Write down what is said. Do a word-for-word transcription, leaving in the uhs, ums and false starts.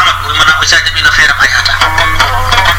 Ahmad, uwi mo na ako sa Jabi na Ferang ay ata.